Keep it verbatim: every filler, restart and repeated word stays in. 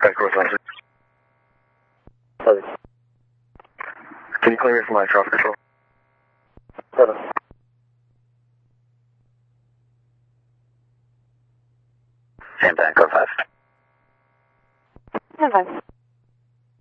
correspondence. Can you clear me from my traffic control? Seven. Same time, code five. Code five.